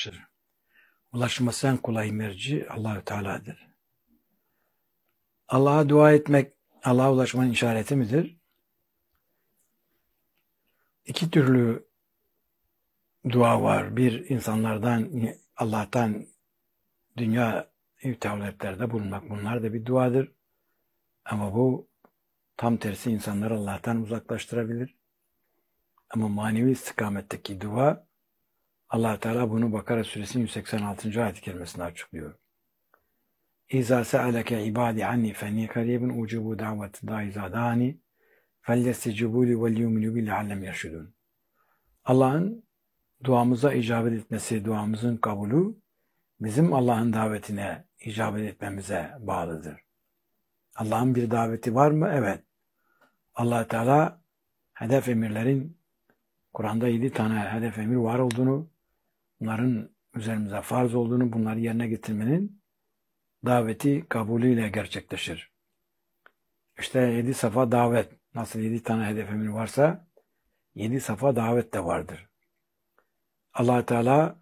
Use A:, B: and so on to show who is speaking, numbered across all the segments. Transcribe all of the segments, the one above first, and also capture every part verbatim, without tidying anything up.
A: ulaşır. Ulaşması en kolay merci Allah-u Teala'dır. Allah'a dua etmek, Allah'a ulaşmanın işareti midir? İki türlü dua var. Bir, insanlardan, Allah'tan dünya tevletlerde bulunmak. Bunlar da bir duadır. Ama bu tam tersi insanları Allah'tan uzaklaştırabilir. Ama manevi istikametteki dua, Allah Teala bunu Bakara suresinin yüz seksen altıncı ayet-i kerimesinde açıklıyor. İza se'aleke ibadi anni fenni karibun ucubu daveti da iza dani fellestecibuli vel yuminu bil leallem yerşudun. Allah'ın duamıza icabet etmesi, duamızın kabulü bizim Allah'ın davetine icabet etmemize bağlıdır. Allah'ın bir daveti var mı? Evet. Allah Teala hedef emirlerin Kur'an'da yedi tane hedef emir var olduğunu, bunların üzerimize farz olduğunu, bunları yerine getirmenin daveti kabulüyle gerçekleşir. İşte yedi safa davet, nasıl yedi tane hedef emir varsa yedi safa davet de vardır. Allah Teala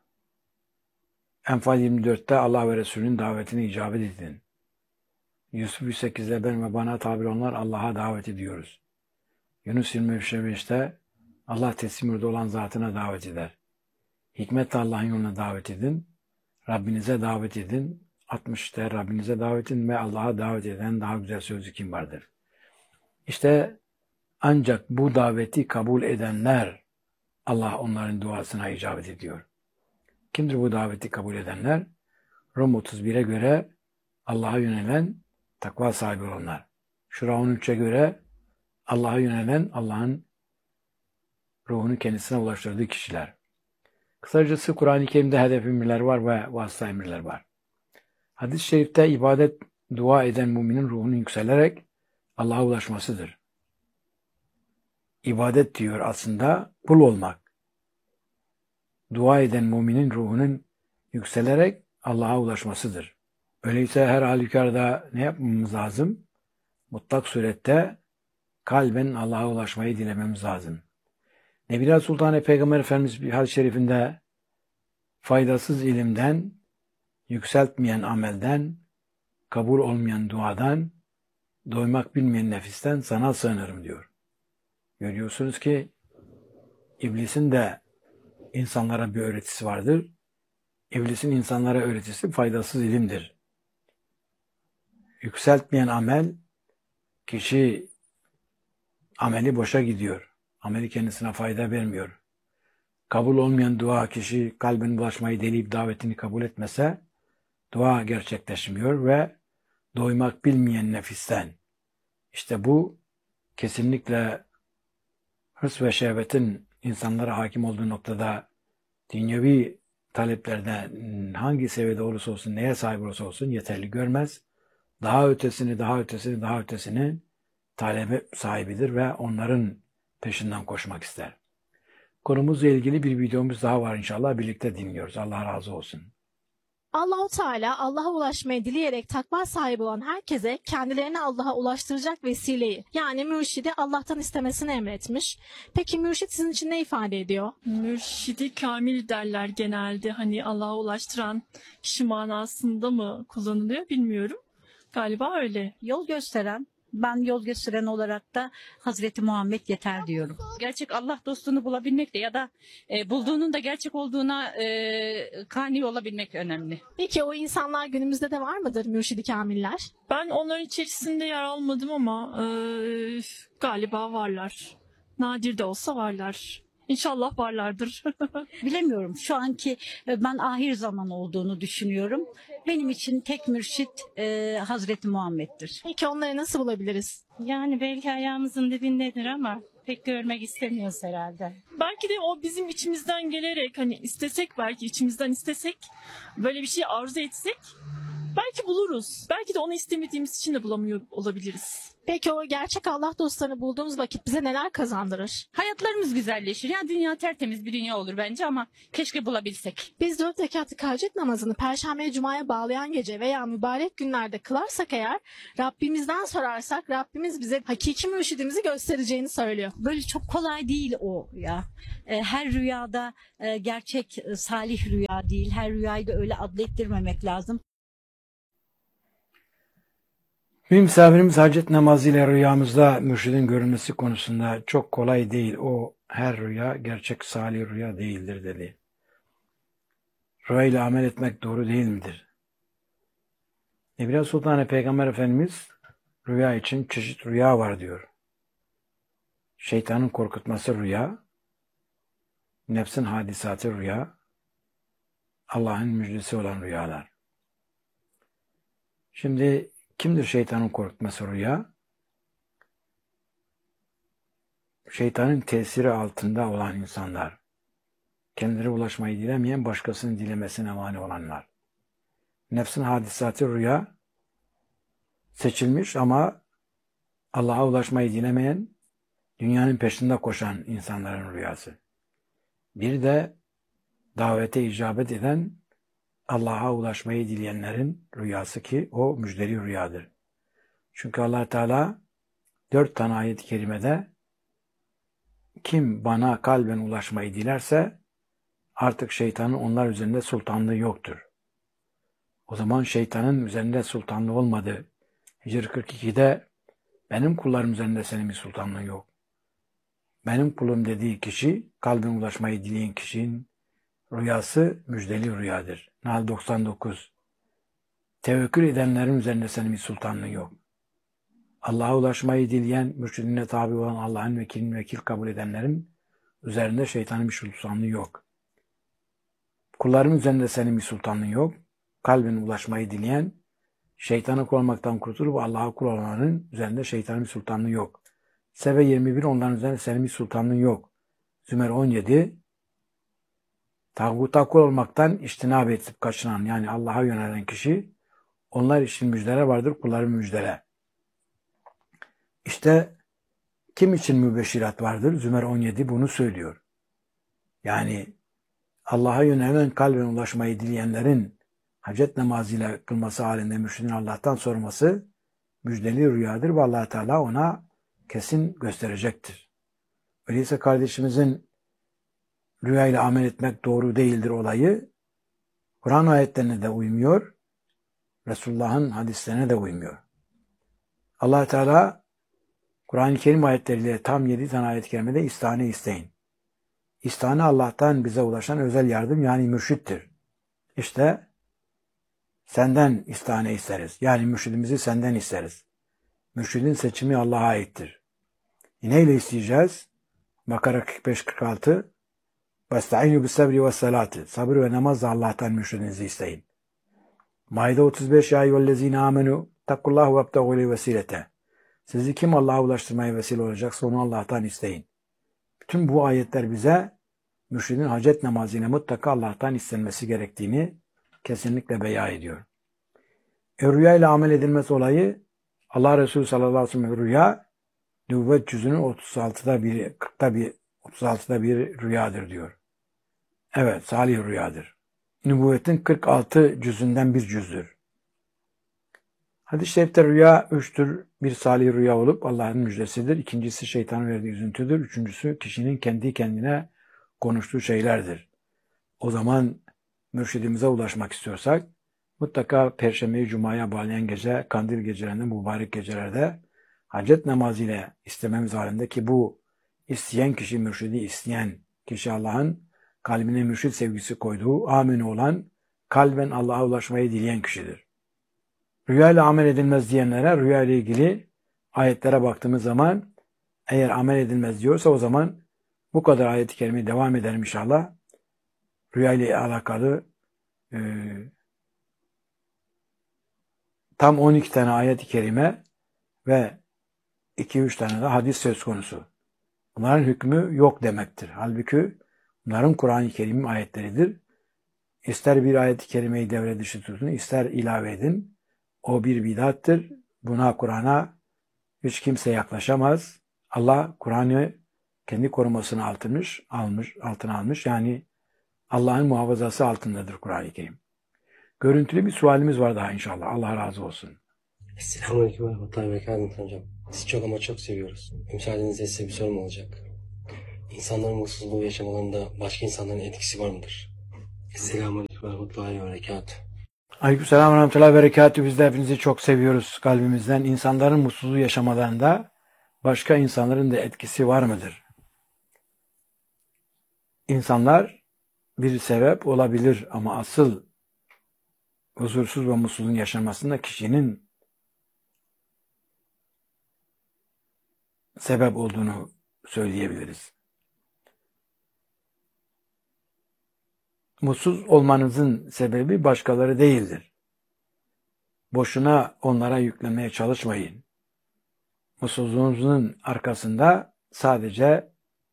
A: Enfal yirmi dörtte Allah ve Resulünün davetine icabet edin. Yusuf yüz sekizde ben ve bana tabir onlar Allah'a davet ediyoruz. Yunus yirmi beşte Allah teslim yurdu olan zatına davet eder. Hikmetle Allah'ın yoluna davet edin. Rabbinize davet edin. altmışta Rabbinize davet edin ve Allah'a davet eden daha güzel sözü kim vardır? İşte ancak bu daveti kabul edenler Allah onların duasına icabet ediyor. Kimdir bu daveti kabul edenler? Rum otuz bire göre Allah'a yönelen takva sahibi olanlar. Şura on üçe göre Allah'a yönelen Allah'ın ruhunu kendisine ulaştırdığı kişiler. Kısacası Kur'an-ı Kerim'de hedef emirler var ve vasıta emirler var. Hadis-i şerifte ibadet, dua eden müminin ruhunun yükselerek Allah'a ulaşmasıdır. İbadet diyor aslında kul olmak. Dua eden müminin ruhunun yükselerek Allah'a ulaşmasıdır. Öyleyse her halükarda ne yapmamız lazım? Mutlak surette kalben Allah'a ulaşmayı dilememiz lazım. Nebiler Sultanı Peygamber Efendimiz bir hadis-i şerifinde faydasız ilimden, yükseltmeyen amelden, kabul olmayan duadan, doymak bilmeyen nefisten sana sığınırım diyor. Görüyorsunuz ki iblisin de insanlara bir öğretisi vardır. İblisin insanlara öğretisi faydasız ilimdir. Yükseltmeyen amel, kişi ameli boşa gidiyor. Ameli kendisine fayda vermiyor. Kabul olmayan dua, kişi kalbine ulaşmayı deleyip davetini kabul etmese, dua gerçekleşmiyor ve doymak bilmeyen nefisten. İşte bu kesinlikle hırs ve şehvetin insanlara hakim olduğu noktada dünyevi taleplerde hangi seviyede olursa olsun, neye sahip olursa olsun yeterli görmez. Daha ötesini, daha ötesini, daha ötesini talebe sahibidir ve onların peşinden koşmak ister. Konumuzla ilgili bir videomuz daha var inşallah. Birlikte dinliyoruz. Allah razı olsun.
B: Allah-u Teala Allah'a ulaşmayı dileyerek takva sahibi olan herkese kendilerini Allah'a ulaştıracak vesileyi, yani mürşidi Allah'tan istemesini emretmiş. Peki mürşit sizin için ne ifade ediyor?
C: Mürşidi kamil derler genelde. Hani Allah'a ulaştıran kişi manasında mı kullanılıyor bilmiyorum. Galiba öyle.
D: Yol gösteren, ben yol gösteren olarak da Hazreti Muhammed yeter diyorum.
E: Gerçek Allah dostunu bulabilmek de ya da e, bulduğunun da gerçek olduğuna e, kani olabilmek önemli.
B: Peki o insanlar günümüzde de var mıdır mürşidi kamiller?
C: Ben onların içerisinde yer almadım ama e, galiba varlar. Nadir de olsa varlar. İnşallah varlardır.
D: Bilemiyorum. Şu anki ben ahir zaman olduğunu düşünüyorum. Benim için tek mürşit e, Hazreti Muhammed'dir.
B: Peki onları nasıl bulabiliriz?
E: Yani belki ayağımızın dibindedir ama pek görmek istemiyoruz herhalde.
C: Belki de o bizim içimizden gelerek, hani istesek, belki içimizden istesek, böyle bir şey arzu etsek Belki buluruz. Belki de onu istemediğimiz için de bulamıyor olabiliriz.
B: Peki o gerçek Allah dostlarını bulduğumuz vakit bize neler kazandırır?
E: Hayatlarımız güzelleşir. Ya dünya tertemiz bir dünya olur bence ama keşke bulabilsek.
B: Biz dört rekatlık hacet namazını Perşembe Cuma'ya bağlayan gece veya mübarek günlerde kılarsak eğer, Rabbimizden sorarsak Rabbimiz bize hakiki mürşidimizi göstereceğini söylüyor.
D: Böyle çok kolay değil o ya. E, Her rüyada e, gerçek e, salih rüya değil. Her rüyayı da öyle adlettirmemek lazım.
A: Bir misafirimiz hacet namazıyla rüyamızda mürşidin görünmesi konusunda çok kolay değil. O her rüya gerçek salih rüya değildir dedi. Rüya ile amel etmek doğru değil midir? Ebra Sultanı Peygamber Efendimiz rüya için çeşit rüya var diyor. Şeytanın korkutması rüya, nefsin hadisatı rüya, Allah'ın müjdesi olan rüyalar. Şimdi kimdir şeytanın korkutması rüya? Şeytanın tesiri altında olan insanlar, kendileri ulaşmayı dilemeyen, başkasının dilemesine mani olanlar. Nefsin hadisatı rüya, seçilmiş ama Allah'a ulaşmayı dilemeyen, dünyanın peşinde koşan insanların rüyası. Bir de davete icabet eden, Allah'a ulaşmayı dileyenlerin rüyası ki o müjdeli rüyadır. Çünkü Allah Teala dört tane ayet-i kerimede kim bana kalben ulaşmayı dilerse artık şeytanın onlar üzerinde sultanlığı yoktur. O zaman şeytanın üzerinde sultanlığı olmadı. Hicr kırk ikide benim kullarım üzerinde senin bir sultanlığın yok. Benim kulum dediği kişi kalben ulaşmayı dileyen kişinin rüyası müjdeli rüyadır. Nahl doksan dokuz. Tevekkül edenlerin üzerinde senin bir sultanlığın yok. Allah'a ulaşmayı dileyen, mürşidine tabi olan Allah'ın vekilini vekil kabul edenlerin üzerinde şeytanın bir sultanlığı yok. Kulların üzerinde senin bir sultanlığın yok. Kalbine ulaşmayı dileyen, şeytana kul olmaktan kurtulup Allah'a kul olanların üzerinde şeytanın bir sultanlığı yok. Sebe yirmi bir onların üzerinde senin bir sultanlığın yok. Zümer on yedi tağuta kul olmaktan içtinab edip kaçınan yani Allah'a yönelen kişi onlar için müjdeler vardır, kulların müjdele. İşte kim için mübeşşirat vardır? Zümer on yedi bunu söylüyor. Yani Allah'a yönelen kalben ulaşmayı dileyenlerin hacet namazıyla kılması halinde mürşidin Allah'tan sorması müjdeli rüyadır ve Allah Teala ona kesin gösterecektir. Öyleyse kardeşimizin rüyayla amel etmek doğru değildir olayı Kur'an ayetlerine de uymuyor, Resulullah'ın hadislerine de uymuyor. Allah Teala Kur'an-ı Kerim ayetleriyle tam yedi tane ayet-i kerimede istihane isteyin. İstihane Allah'tan bize ulaşan özel yardım yani mürşittir. İşte senden istihane isteriz. Yani mürşidimizi senden isteriz. Mürşidin seçimi Allah'a aittir. E neyle isteyeceğiz? Bakara kırk beş kırk altı وَاسْتَعِينُوا بِالسَّبْرِ وَالسَّلَاتِ Sabır ve namazla Allah'tan mürşidinizi isteyin. Maide otuz beş Ya eyyühellezine amenu takkullahu vebteğu ileyhi vesilete Sizi kim Allah'a ulaştırmaya vesile olacaksa onu Allah'tan isteyin. Bütün bu ayetler bize mürşidin hacet namazıyla mutlaka Allah'tan istenmesi gerektiğini kesinlikle beyan ediyor. E, rüya ile amel edilmesi olayı Allah Resulü sallallahu aleyhi ve sellem rüya nübüvvet cüzünün otuz altıda biri, kırkta bir, otuz altıda bir rüyadır diyor. Evet, salih rüyadır. Nübüvvetin kırk altı cüzünden bir cüzdür. Hadis-i şerifte rüya üçtür. Bir salih rüya olup Allah'ın müjdesidir. İkincisi şeytanın verdiği üzüntüdür. Üçüncüsü kişinin kendi kendine konuştuğu şeylerdir. O zaman mürşidimize ulaşmak istiyorsak mutlaka Perşembe'yi Cuma'ya bağlayan gece, kandil gecelerinde, mübarek gecelerde hacet namazı ile istememiz halinde ki bu isteyen kişi, mürşidi isteyen kişi Allah'ın kalbine mürşid sevgisi koyduğu, amin olan, kalben Allah'a ulaşmayı dileyen kişidir. Rüya ile amel edilmez diyenlere rüya ile ilgili ayetlere baktığımız zaman eğer amel edilmez diyorsa o zaman bu kadar ayet-i kerime devam edelim inşallah. Rüya ile alakalı e, tam on iki tane ayet-i kerime ve iki üç tane de hadis söz konusu. Bunların hükmü yok demektir. Halbuki bunların Kur'an-ı Kerim'in ayetleridir. İster bir ayet-i kerimeyi devre dışı tutun, ister ilave edin. O bir bidattır. Buna, Kur'an'a hiç kimse yaklaşamaz. Allah Kur'an'ı kendi korumasına altırmış, almış, altına almış. Yani Allah'ın muhafazası altındadır Kur'an-ı Kerim. Görüntülü bir sualimiz var daha inşallah. Allah razı olsun.
F: Selamünaleyküm ve rahmetullahi ve berekatuhu hocam. Sizi çok ama çok seviyoruz. Müsaadenizle size bir sorum olacak. İnsanların mutsuzluğu yaşamalarında başka insanların etkisi var mıdır? Selamünaleyküm ve rahmetullahi ve berekatuhu.
A: Aleykümselam ve rahmetullahi ve berekatuhu. Biz de hepinizi çok seviyoruz kalbimizden. İnsanların mutsuzluğu yaşamalarında başka insanların da etkisi var mıdır? İnsanlar bir sebep olabilir ama asıl huzursuz ve mutsuzluğun yaşanmasında kişinin sebep olduğunu söyleyebiliriz. Mutsuz olmanızın sebebi başkaları değildir. Boşuna onlara yüklemeye çalışmayın. Mutsuzluğunuzun arkasında sadece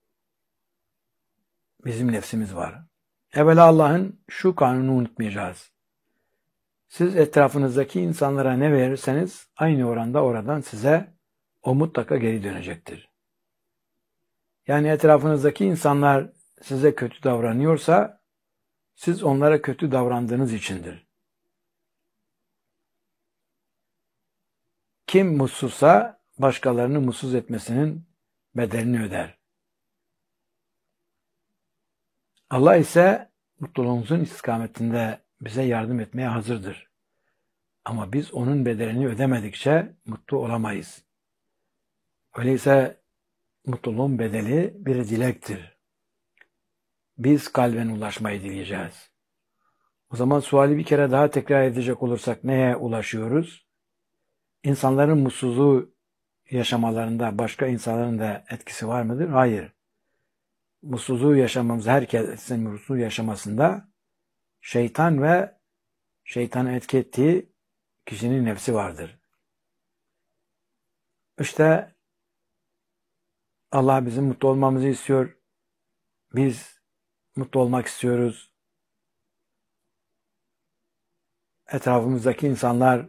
A: bizim nefsimiz var. Evvela Allah'ın şu kanunu unutmayacağız. Siz etrafınızdaki insanlara ne verirseniz aynı oranda oradan size o mutlaka geri dönecektir. Yani etrafınızdaki insanlar size kötü davranıyorsa siz onlara kötü davrandığınız içindir. Kim mutsuzsa başkalarını mutsuz etmesinin bedelini öder. Allah ise mutluluğumuzun istikametinde bize yardım etmeye hazırdır. Ama biz onun bedelini ödemedikçe mutlu olamayız. Öyleyse mutluluğun bedeli bir dilektir. Biz kalben ulaşmayı dileyeceğiz. O zaman suali bir kere daha tekrar edecek olursak neye ulaşıyoruz? İnsanların mutsuzluğu yaşamalarında başka insanların da etkisi var mıdır? Hayır. Mutsuzluğu yaşamamız, herkesin mutsuzluğu yaşamasında şeytan ve şeytanın etki ettiği kişinin nefsi vardır. İşte Allah bizim mutlu olmamızı istiyor. Biz mutlu olmak istiyoruz. Etrafımızdaki insanlar,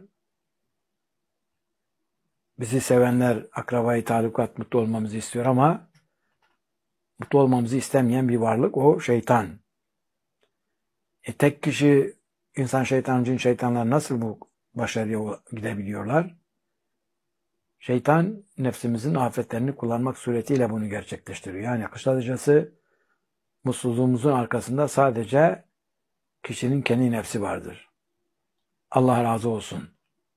A: bizi sevenler, akrabayı talukat mutlu olmamızı istiyor ama mutlu olmamızı istemeyen bir varlık o şeytan. E tek kişi, insan şeytan, cin şeytanlar nasıl bu başarıya gidebiliyorlar? Şeytan nefsimizin afetlerini kullanmak suretiyle bunu gerçekleştiriyor. Yani kısacası mutsuzluğumuzun arkasında sadece kişinin kendi nefsi vardır. Allah razı olsun.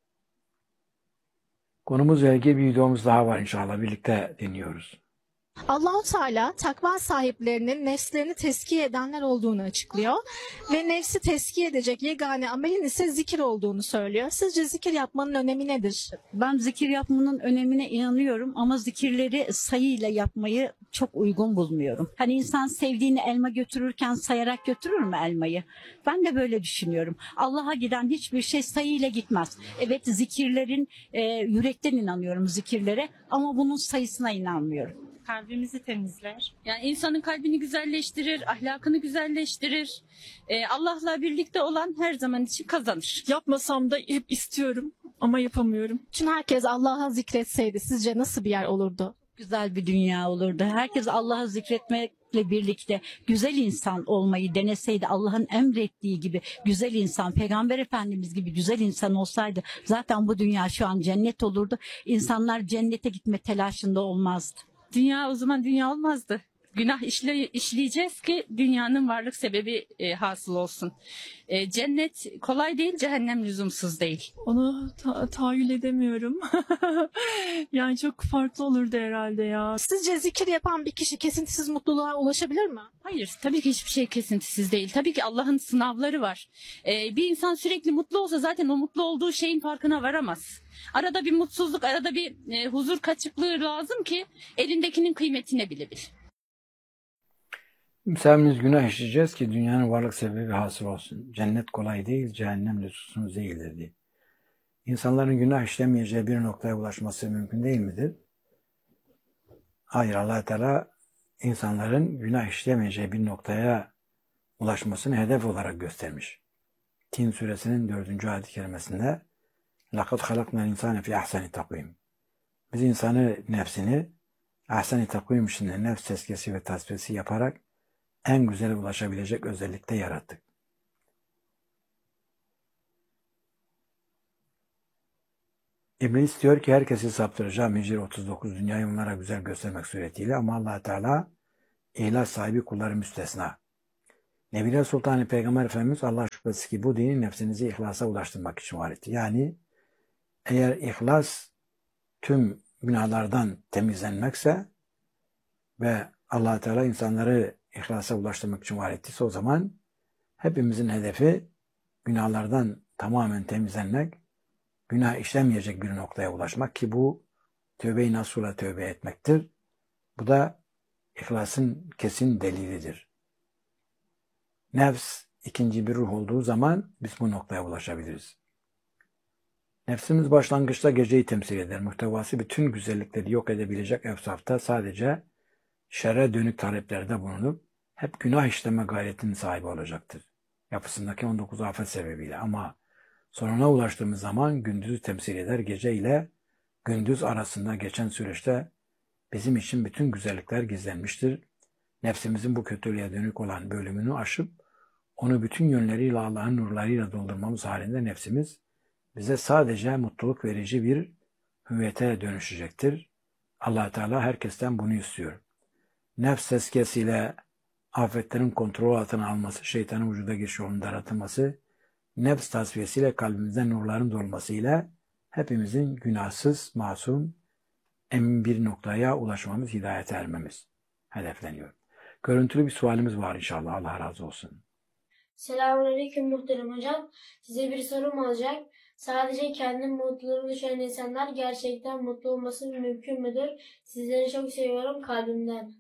A: Konumuzla ilgili bir videomuz daha var inşallah. Birlikte dinliyoruz.
B: Allah-u Teala takva sahiplerinin nefslerini tezkiye edenler olduğunu açıklıyor ve nefsi tezkiye edecek yegane amelin ise zikir olduğunu söylüyor. Sizce zikir yapmanın önemi nedir?
D: Ben zikir yapmanın önemine inanıyorum ama zikirleri sayıyla yapmayı çok uygun bulmuyorum. Hani insan sevdiğini elma götürürken sayarak götürür mü elmayı? Ben de böyle düşünüyorum. Allah'a giden hiçbir şey sayıyla gitmez. Evet, zikirlerin e, yürekten inanıyorum zikirlere ama bunun sayısına inanmıyorum.
E: Kalbimizi temizler. Yani insanın kalbini güzelleştirir, ahlakını güzelleştirir. Ee, Allah'la birlikte olan her zaman için kazanır.
C: Yapmasam da hep istiyorum ama yapamıyorum.
B: Tüm herkes Allah'a zikretseydi sizce nasıl bir yer olurdu?
D: Güzel bir dünya olurdu. Herkes Allah'ı zikretmekle birlikte güzel insan olmayı deneseydi, Allah'ın emrettiği gibi güzel insan, Peygamber Efendimiz gibi güzel insan olsaydı zaten bu dünya şu an cennet olurdu. İnsanlar cennete gitme telaşında olmazdı.
E: Dünya o zaman dünya olmazdı. Günah işle, işleyeceğiz ki dünyanın varlık sebebi e, hasıl olsun. E, cennet kolay değil, cehennem lüzumsuz değil.
C: Onu ta- tahayyül edemiyorum. Yani çok farklı olurdu herhalde ya.
B: Sizce zikir yapan bir kişi kesintisiz mutluluğa ulaşabilir mi?
E: Hayır, tabii ki hiçbir şey kesintisiz değil. Tabii ki Allah'ın sınavları var. E, bir insan sürekli mutlu olsa zaten o mutlu olduğu şeyin farkına varamaz. Arada bir mutsuzluk, arada bir e, huzur kaçıklığı lazım ki elindekinin kıymetini bilebil.
A: Sevimiz günah işleyeceğiz ki dünyanın varlık sebebi hasıl olsun. Cennet kolay değil, cehennem lüzumsuz değildir diye. İnsanların günah işlemeyeceği bir noktaya ulaşması mümkün değil midir? Hayır, Allah Teala insanların günah işlemeyeceği bir noktaya ulaşmasını hedef olarak göstermiş. Tin suresinin dördüncü ayet-i kerimesinde لَقَدْ خَلَقْنَا الْاِنْسَانَ فِي اَحْسَنِ takvim. Biz insanı, nefsini ahsen-i takvim içinde nefs tezkiyesi ve tasfiyesi yaparak en güzele ulaşabilecek özellikte yarattık. İblis diyor ki herkesi saptıracağım Hicr otuz dokuz dünyayı onlara güzel göstermek suretiyle ama Allah Teala ihlas sahibi kulları müstesna. Nebiler Sultanı Peygamber Efendimiz Allah şüphesiz ki bu dini nefsinizi ihlasa ulaştırmak için var etti. Yani eğer ihlas tüm günahlardan temizlenmekse ve Allah Teala insanları ihlasa ulaştırmak için var ettiyse o zaman hepimizin hedefi günahlardan tamamen temizlenmek, günah işlemeyecek bir noktaya ulaşmak ki bu tövbe-i nasuhla tövbe etmektir. Bu da ihlasın kesin delilidir. Nefs ikinci bir ruh olduğu zaman biz bu noktaya ulaşabiliriz. Nefsimiz başlangıçta geceyi temsil eder. Muhtevası bütün güzellikleri yok edebilecek efsafta sadece şerre dönük taleplerde bulunup hep günah işleme gayretinin sahibi olacaktır. Yapısındaki on dokuz afet sebebiyle ama sonuna ulaştığımız zaman gündüzü temsil eder. Gece ile gündüz arasında geçen süreçte bizim için bütün güzellikler gizlenmiştir. Nefsimizin bu kötülüğe dönük olan bölümünü aşıp onu bütün yönleriyle Allah'ın nurlarıyla doldurmamız halinde nefsimiz bize sadece mutluluk verici bir hüviyete dönüşecektir. Allah Teala herkesten bunu istiyor. Nefs tezkiyesiyle afetlerin kontrol altına alması, şeytanın vücuda giriş yolunun daratılması, nefs tasfiyesiyle kalbimizden nurların dolmasıyla hepimizin günahsız, masum, emin bir noktaya ulaşmamız, hidayete ermemiz hedefleniyor. Görüntülü bir sualimiz var inşallah. Allah razı olsun.
G: Selamünaleyküm muhterem hocam. Size bir sorum olacak. Sadece kendi mutluluğunu düşünen insanlar gerçekten mutlu olması mümkün müdür? Sizleri çok seviyorum kalbimden.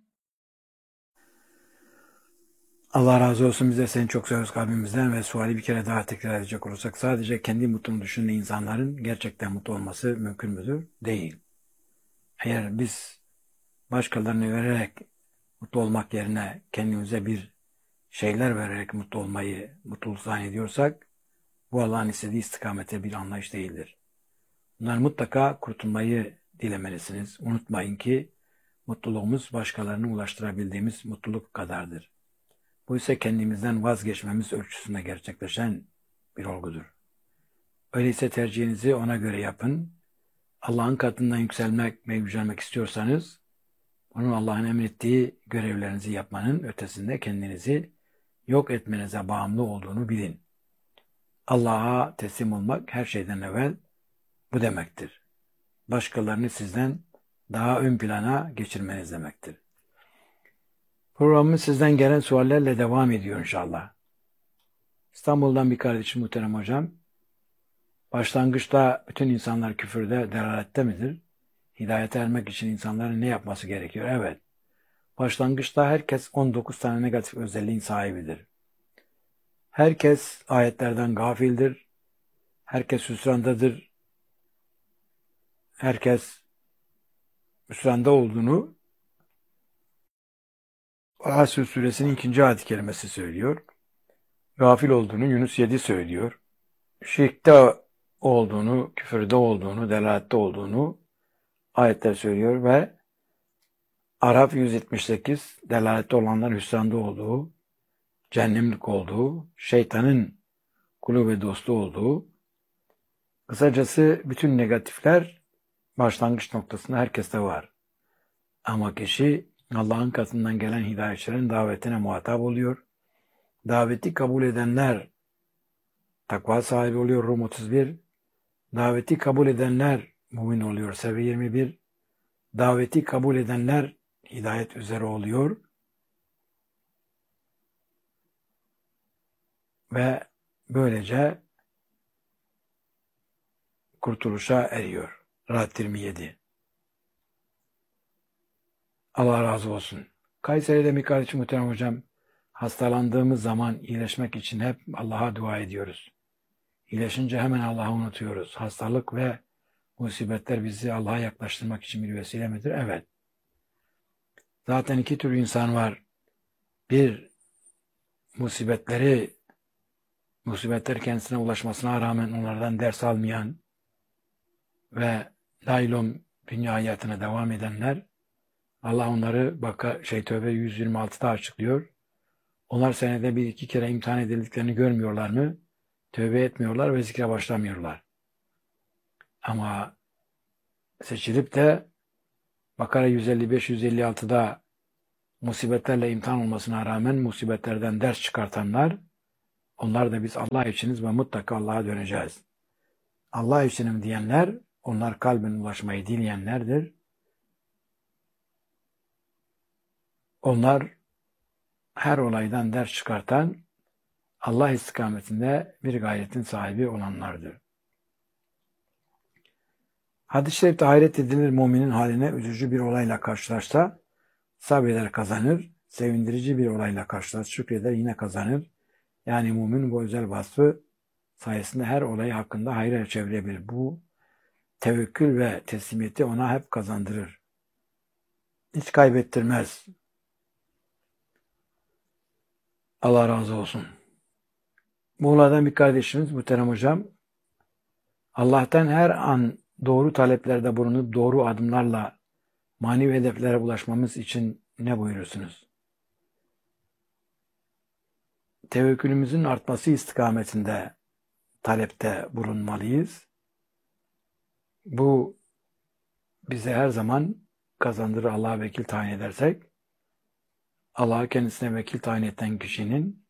A: Allah razı olsun. Biz de seni çok seviyoruz kalbimizden ve suali bir kere daha tekrar edecek olursak sadece kendi mutluluğunu düşünen insanların gerçekten mutlu olması mümkün müdür? Değil. Eğer biz başkalarını vererek mutlu olmak yerine kendimize bir şeyler vererek mutlu olmayı mutluluk zannediyorsak bu Allah'ın istediği istikamete bir anlayış değildir. Bunlar mutlaka kurtulmayı dilemelisiniz. Unutmayın ki mutluluğumuz başkalarına ulaştırabildiğimiz mutluluk kadardır. Bu ise kendimizden vazgeçmemiz ölçüsünde gerçekleşen bir olgudur. Öyleyse tercihinizi ona göre yapın. Allah'ın katından yükselmek ve yücelmek istiyorsanız onun Allah'ın emrettiği görevlerinizi yapmanın ötesinde kendinizi yok etmenize bağımlı olduğunu bilin. Allah'a teslim olmak her şeyden evvel bu demektir. Başkalarını sizden daha ön plana geçirmeniz demektir. Programımız sizden gelen suallerle devam ediyor inşallah. İstanbul'dan bir kardeşim muhterem hocam. Başlangıçta bütün insanlar küfürde, delalette midir? Hidayete ermek için insanların ne yapması gerekiyor? Evet. Başlangıçta herkes on dokuz tane negatif özelliğin sahibidir. Herkes ayetlerden gafildir. Herkes hüsrandadır. Herkes hüsranda olduğunu Asr suresinin ikinci ayet-i kerimesi söylüyor. Gafil olduğunu Yunus yedi söylüyor. Şirkte olduğunu, küfürde olduğunu, delalette olduğunu ayetler söylüyor ve Araf yüz yetmiş sekiz delalette olanların hüsranda olduğu, cehennemlik olduğu, şeytanın kulu ve dostu olduğu, kısacası bütün negatifler başlangıç noktasında herkeste var. Ama kişi Allah'ın katından gelen hidayetçilerin davetine muhatap oluyor. Daveti kabul edenler takva sahibi oluyor. Rum otuz bir. Daveti kabul edenler mümin oluyor. Sebe yirmi bir. Daveti kabul edenler hidayet üzere oluyor. Ve böylece kurtuluşa eriyor. Ra'd yirmi yedi. Allah razı olsun. Kayseri'de bir kardeşim muhterem hocam, hastalandığımız zaman iyileşmek için hep Allah'a dua ediyoruz. İyileşince hemen Allah'ı unutuyoruz. Hastalık ve musibetler bizi Allah'a yaklaştırmak için bir vesile midir? Evet. Zaten iki tür insan var. Bir, musibetleri, musibetler kendisine ulaşmasına rağmen onlardan ders almayan, ve laylom dünya hayatına devam edenler, Allah onları Baka, şey Tövbe yüz yirmi altıda açıklıyor. Onlar senede bir iki kere imtihan edildiklerini görmüyorlar mı? Tövbe etmiyorlar ve zikre başlamıyorlar. Ama seçilip de Bakara yüz elli beş yüz elli altıda musibetlerle imtihan olmasına rağmen musibetlerden ders çıkartanlar, onlar da biz Allah içiniz ve mutlaka Allah'a döneceğiz. Allah içinim diyenler, onlar kalbin ulaşmayı dileyenlerdir. Onlar her olaydan ders çıkartan, Allah istikametinde bir gayretin sahibi olanlardır. Hadis-i şerifte hayret edilir müminin haline üzücü bir olayla karşılaşsa sabreder kazanır, sevindirici bir olayla karşılaşsa şükreder yine kazanır. Yani mümin bu özel vasfı sayesinde her olayı hakkında hayra çevirebilir. Bu tevekkül ve teslimiyeti ona hep kazandırır. Hiç kaybettirmez. Allah razı olsun. Muğla'dan bir kardeşimiz Muhterem Hocam, Allah'tan her an doğru taleplerde bulunup doğru adımlarla manevi hedeflere ulaşmamız için ne buyurursunuz? Tevekkülümüzün artması istikametinde talepte bulunmalıyız. Bu bize her zaman kazandırır Allah'a vekil tayin edersek. Allah'a kendisine vekil tayin eden kişinin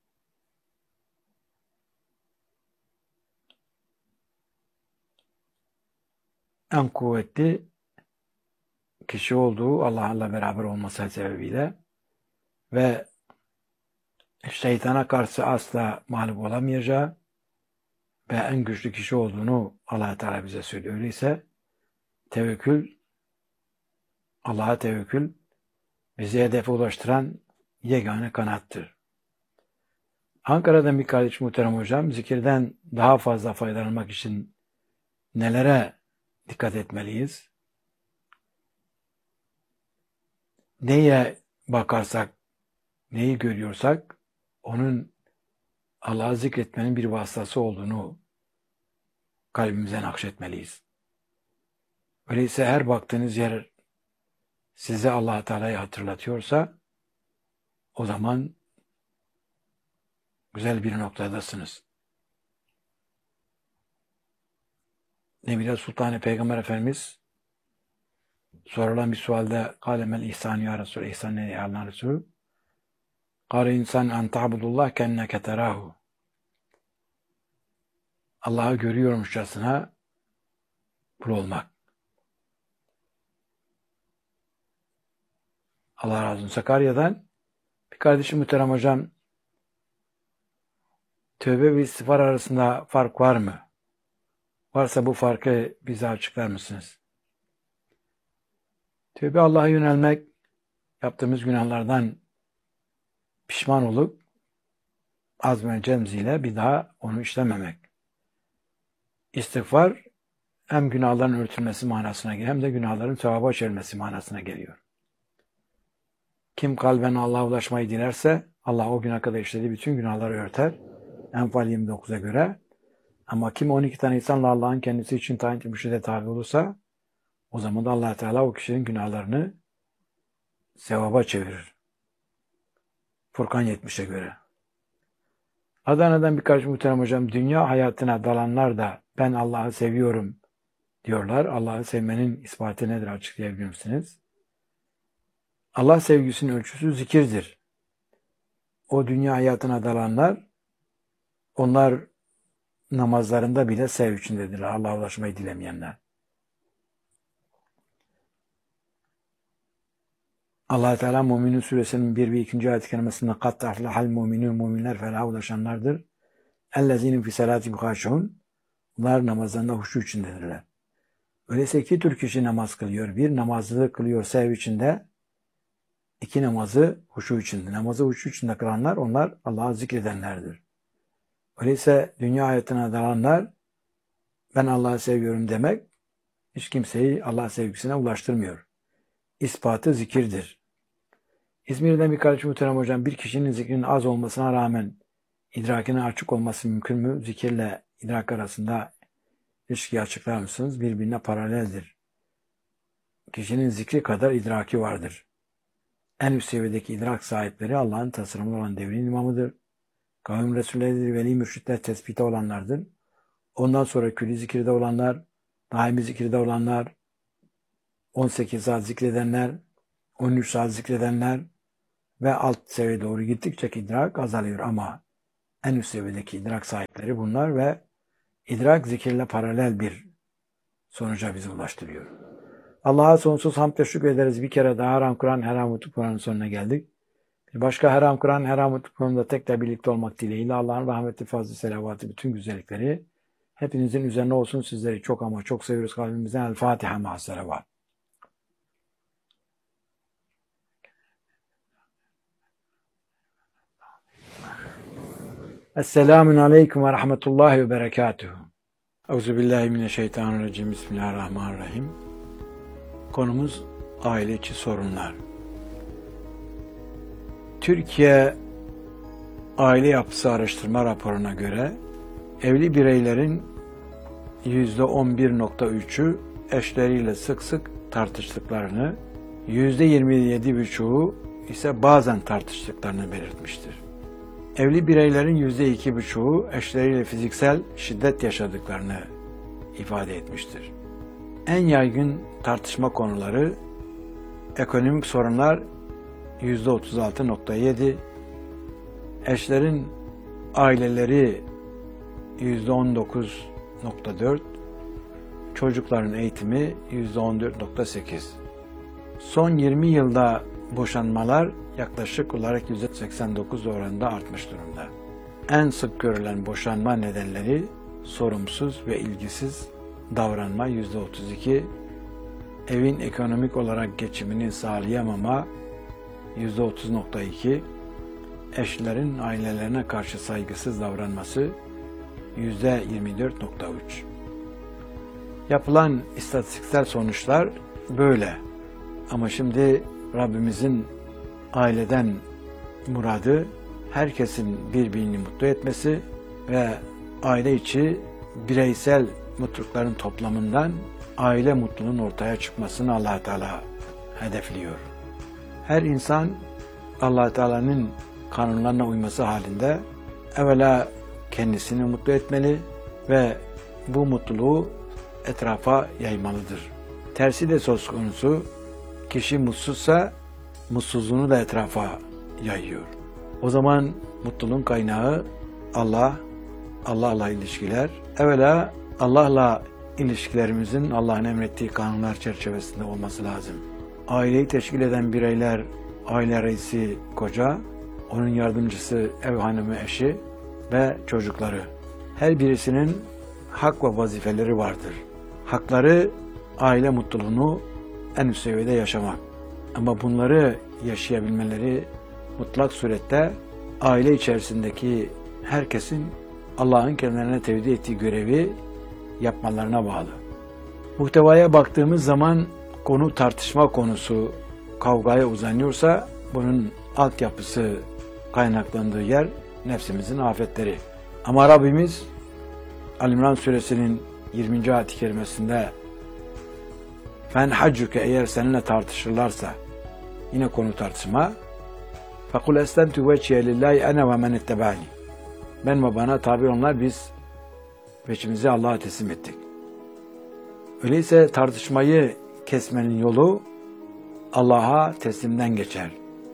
A: en kuvvetli kişi olduğu Allah'la beraber olması sebebiyle ve şeytana karşı asla mağlup olamayacağı ve en güçlü kişi olduğunu Allah Teala bize söylüyor. Öyleyse tevekkül, Allah'a tevekkül bizi hedefe ulaştıran yegane kanattır. Ankara'dan bir kardeş Muhterem Hocam, zikirden daha fazla faydalanmak için nelere dikkat etmeliyiz? Neye bakarsak, neyi görüyorsak, onun Allah'ı zikretmenin bir vasıtası olduğunu kalbimize nakşetmeliyiz. Öyleyse her baktığınız yer size Allah Teala'yı hatırlatıyorsa, o zaman güzel bir noktadasınız. Nebile Sultan Peygamber Efendimiz sorulan bir sualde "Kâlemel ihsan ya Resul, ihsan ne ya Allah Resul?" "Kâle insan en ta'budullah kenneke terahu." Allah'ı görüyormuşçasına kul olmak. Allah razı olsun. Sakarya'dan bir kardeşim Muhterem Hocam, tövbe ve istiğfar arasında fark var mı? Varsa bu farkı bize açıklar mısınız? Tövbe Allah'a yönelmek, yaptığımız günahlardan pişman olup azm ve cemziyle bir daha onu işlememek. İstiğfar hem günahların örtülmesi manasına geliyor hem de günahların sevaba çevrilmesi manasına geliyor. Kim kalben Allah'a ulaşmayı dilerse Allah o güne kadar işlediği bütün günahları örter. Enfal yirmi dokuza göre. Ama kim on iki tane insanla Allah'ın kendisi için tayin ettiği mürşide tabi olursa o zaman da Allah Teala o kişinin günahlarını sevaba çevirir. Furkan yetmişe göre. Adana'dan birkaç Muhterem Hocam, dünya hayatına dalanlar da ben Allah'ı seviyorum diyorlar. Allah'ı sevmenin ispatı nedir açıklayabilir misiniz? Allah sevgisinin ölçüsü zikirdir. O dünya hayatına dalanlar, onlar namazlarında bile sev içindedirler. Allah'a ulaşmayı dilemeyenler. Allah Teala Müminun suresinin bir ve ikinci ayet-i kerimesinde "Kat aflahal mu'minun, müminler felaha ulaşanlardır. Ellezînin fi salâtihim hâşi'ûn." Bunlar namazlarında huşu içindedirler. Öyleyse iki tür kişi namaz kılıyor. Bir, namazı kılıyor sev içinde. İki, namazı huşu içinde. Namazı huşu içinde kılanlar, onlar Allah'ı zikredenlerdir. Öyleyse dünya hayatına dalanlar, ben Allah'ı seviyorum demek, hiç kimseyi Allah sevgisine ulaştırmıyor. İspatı zikirdir. İzmir'den bir kardeşim Muhterem Hocam, bir kişinin zikrinin az olmasına rağmen idrakine açık olması mümkün mü? Zikirle idrak arasında İlişkiyi açıklar mısınız? Birbirine paraleldir. Kişinin zikri kadar idraki vardır. En üst seviyedeki idrak sahipleri Allah'ın tasarımı olan devrin imamıdır. Kavim Resulleridir, veli mürşitler tespite olanlardır. Ondan sonra külli zikirde olanlar, daimi zikirde olanlar, on sekiz saat zikredenler, on üç saat zikredenler ve alt seviyeye doğru gittikçe idrak azalıyor ama en üst seviyedeki idrak sahipleri bunlar ve idrak zikirle paralel bir sonuca bizi ulaştırıyor. Allah'a sonsuz hamd ve şükür ederiz. Bir kere daha Haram Kur'an, Haram Mutlu Kur'an'ın sonuna geldik. Bir başka Haram Kur'an, Haram Mutlu Kur'an'da tekrar birlikte olmak dileğiyle Allah'ın rahmeti, fazlı, selavatı, bütün güzellikleri hepinizin üzerine olsun. Sizleri çok ama çok seviyoruz kalbimizden. El Fatiha ma'as selavat. Esselamun aleyküm ve rahmetullahi ve berekatuhu. Euzubillahimineşşeytanirracim. Bismillahirrahmanirrahim. Konumuz aile içi sorunlar. Türkiye Aile Yapısı Araştırma raporuna göre evli bireylerin yüzde on bir nokta üçü eşleriyle sık sık tartıştıklarını, yüzde yirmi yedi buçuğu ise bazen tartıştıklarını belirtmiştir. Evli bireylerin yüzde iki buçuğu eşleriyle fiziksel şiddet yaşadıklarını ifade etmiştir. En yaygın tartışma konuları ekonomik sorunlar yüzde otuz altı nokta yedi, eşlerin aileleri yüzde on dokuz nokta dört, çocukların eğitimi yüzde on dört nokta sekiz. Son yirmi yılda boşanmalar yaklaşık olarak yüzde seksen dokuz oranında artmış durumda. En sık görülen boşanma nedenleri sorumsuz ve ilgisiz davranma yüzde otuz iki, evin ekonomik olarak geçimini sağlayamama yüzde otuz nokta iki, eşlerin ailelerine karşı saygısız davranması yüzde yirmi dört nokta üç. Yapılan istatistiksel sonuçlar böyle. Ama şimdi Rabbimizin aileden muradı herkesin birbirini mutlu etmesi ve aile içi bireysel mutlulukların toplamından aile mutluluğunun ortaya çıkmasını Allah Teala hedefliyor. Her insan Allah Teala'nın kanunlarına uyması halinde evvela kendisini mutlu etmeli ve bu mutluluğu etrafa yaymalıdır. Tersi de söz konusu, kişi mutsuzsa mutsuzluğunu da etrafa yayıyor. O zaman mutluluğun kaynağı Allah, Allah'la ilişkiler. Evvela Allah'la ilişkilerimizin Allah'ın emrettiği kanunlar çerçevesinde olması lazım. Aileyi teşkil eden bireyler, aile reisi koca, onun yardımcısı ev hanımı eşi ve çocukları. Her birisinin hak ve vazifeleri vardır. Hakları aile mutluluğunu en üst seviyede yaşamak. Ama bunları yaşayabilmeleri mutlak surette aile içerisindeki herkesin Allah'ın kendilerine tevdi ettiği görevi yapmalarına bağlı. Muhtevaya baktığımız zaman konu tartışma konusu kavgaya uzanıyorsa bunun altyapısı kaynaklandığı yer nefsimizin afetleri. Ama Rabbimiz Ali-İmran suresinin yirminci ayet-i kerimesinde "Fen haccuke" eğer seninle tartışırlarsa, yine konu tartışma, "Fekul eslemtu vecihe lillahi ene ve men ittebani." Ben ve bana tabi onlar biz veçimizi Allah'a teslim ettik. Öyleyse tartışmayı kesmenin yolu Allah'a teslimden geçer.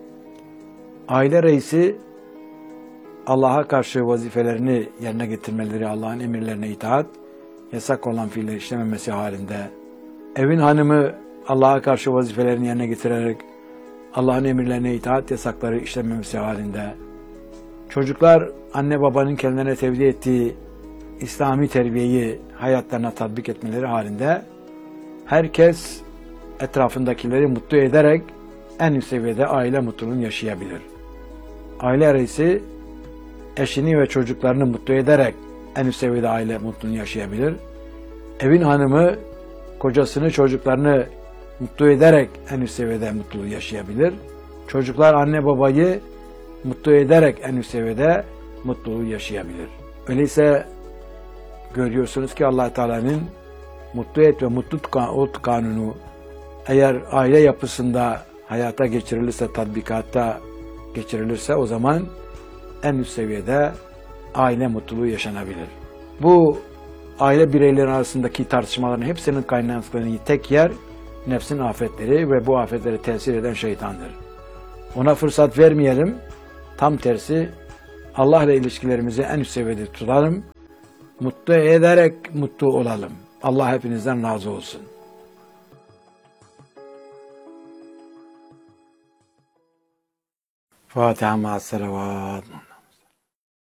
A: Aile reisi Allah'a karşı vazifelerini yerine getirmeleri, Allah'ın emirlerine itaat, yasak olan fiilleri işlememesi halinde, evin hanımı Allah'a karşı vazifelerini yerine getirerek Allah'ın emirlerine itaat, yasakları işlememesi halinde, çocuklar anne babanın kendilerine tevdi ettiği İslami terbiyeyi hayatlarına tatbik etmeleri halinde herkes etrafındakileri mutlu ederek en üst seviyede aile mutluluğunu yaşayabilir. Aile reisi eşini ve çocuklarını mutlu ederek en üst seviyede aile mutluluğunu yaşayabilir. Evin hanımı kocasını, çocuklarını mutlu ederek en üst seviyede mutluluğu yaşayabilir. Çocuklar anne babayı mutlu ederek en üst seviyede mutluluğu yaşayabilir. Öyleyse görüyorsunuz ki Allah Teala'nın mutlu et ve mutlu ol kanunu eğer aile yapısında hayata geçirilirse, tatbikatta geçirilirse o zaman en üst seviyede aile mutluluğu yaşanabilir. Bu aile bireyleri arasındaki tartışmaların hepsinin kaynaklandığı tek yer nefsin afetleri ve bu afetlere tesir eden şeytandır. Ona fırsat vermeyelim. Tam tersi Allah ile ilişkilerimizi en üst seviyede tutalım. Mutlu ederek mutlu olalım. Allah hepinizden razı olsun. Fatiha ma'as salavat.